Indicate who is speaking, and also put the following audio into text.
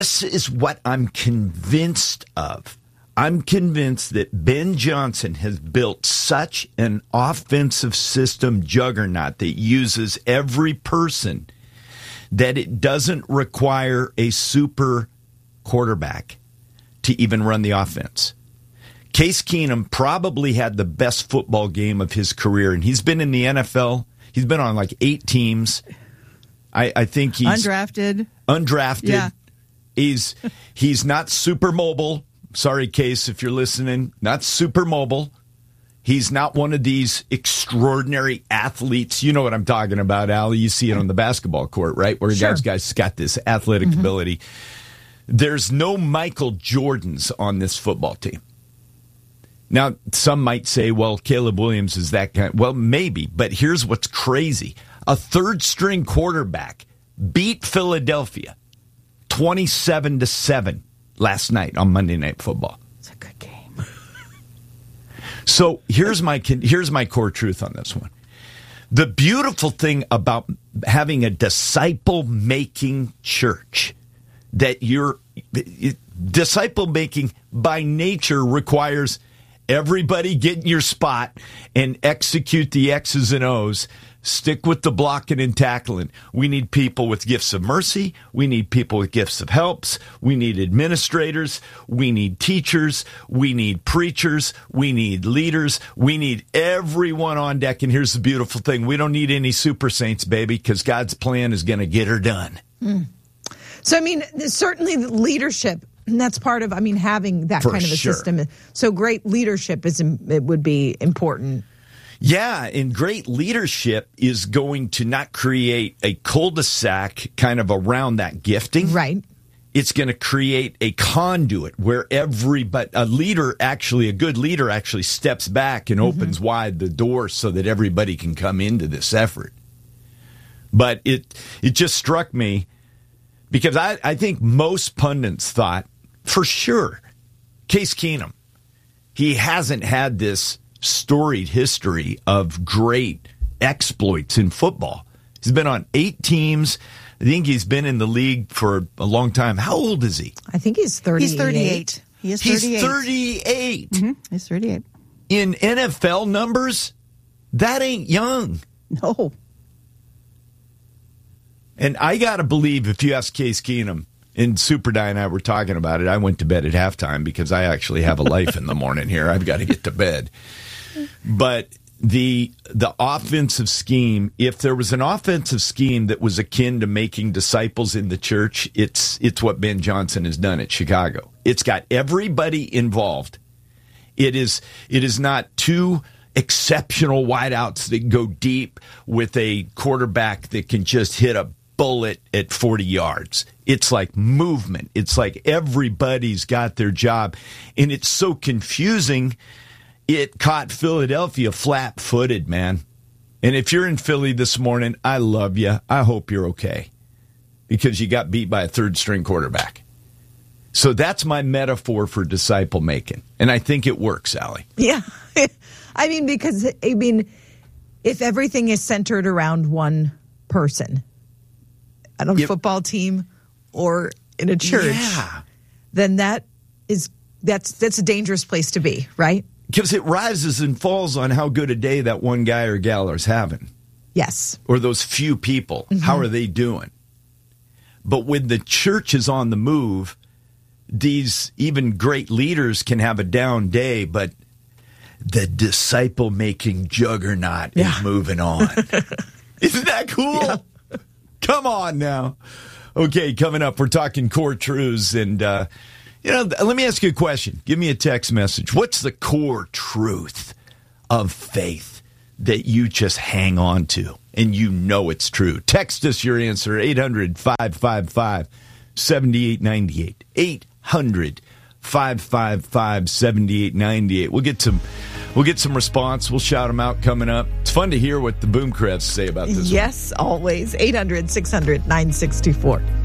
Speaker 1: This is what I'm convinced of. I'm convinced that Ben Johnson has built such an offensive system juggernaut that uses every person that it doesn't require a super quarterback to even run the offense. Case Keenum probably had the best football game of his career, and he's been in the NFL. He's been on like 8 teams. I think he's
Speaker 2: undrafted.
Speaker 1: Yeah. He's not super mobile. Sorry, Case, if you're listening. Not super mobile. He's not one of these extraordinary athletes. You know what I'm talking about, Allie. You see it on the basketball court, right? Where
Speaker 2: sure.
Speaker 1: Guy's got this athletic ability. There's no Michael Jordans on this football team. Now, some might say, well, Caleb Williams is that guy. Well, maybe. But here's what's crazy. A third-string quarterback beat Philadelphia 27-7 last night on Monday Night Football.
Speaker 2: It's a good game.
Speaker 1: So here's my core truth on this one. The beautiful thing about having a disciple-making church, that disciple-making by nature requires everybody get in your spot and execute the X's and O's. Stick with the blocking and tackling. We need people with gifts of mercy. We need people with gifts of helps. We need administrators. We need teachers. We need preachers. We need leaders. We need everyone on deck. And here's the beautiful thing. We don't need any super saints, baby, because God's plan is going to get her done.
Speaker 2: So, I mean, certainly the leadership, and that's part of, having that kind of a system. So great leadership it would be important.
Speaker 1: Yeah, and great leadership is going to not create a cul-de-sac kind of around that gifting.
Speaker 2: Right.
Speaker 1: It's going to create a conduit where a good leader actually steps back and opens wide the door so that everybody can come into this effort. But it just struck me because I think most pundits thought, for sure, Case Keenum, he hasn't had this storied history of great exploits in football. He's been on 8 teams. I think he's been in the league for a long time. How old is he?
Speaker 2: I think he's 38.
Speaker 3: He's 38. He is 38.
Speaker 1: He's 38.
Speaker 3: He's 38.
Speaker 1: In NFL numbers, that ain't young.
Speaker 2: No.
Speaker 1: And I got to believe, if you ask Case Keenum, and Super Di and I were talking about it, I went to bed at halftime because I actually have a life in the morning here. I've got to get to bed. But the offensive scheme, if there was an offensive scheme that was akin to making disciples in the church, it's what Ben Johnson has done at Chicago. It's got everybody involved. It is not 2 exceptional wideouts that go deep with a quarterback that can just hit a bullet at 40 yards. It's like movement. It's like everybody's got their job. And it's so confusing. It caught Philadelphia flat-footed, man. And if you're in Philly this morning, I love you. I hope you're okay because you got beat by a third-string quarterback. So that's my metaphor for disciple making. And I think it works, Allie.
Speaker 2: Yeah. Because if everything is centered around one person on a football team or in a church, then that's a dangerous place to be, right?
Speaker 1: Because it rises and falls on how good a day that one guy or gal is having.
Speaker 2: Yes.
Speaker 1: Or those few people. How are they doing? But when the church is on the move, these even great leaders can have a down day, but the disciple-making juggernaut is moving on. Isn't that cool? Yeah. Come on now. Okay, coming up, we're talking core truths. And, let me ask you a question. Give me a text message. What's the core truth of faith that you just hang on to and you know it's true? Text us your answer, 800-555-7898. 800-555-7898. We'll get some response. We'll shout them out coming up. It's fun to hear what the Boomcrats say about this.
Speaker 2: Yes, always. 800-600-9624.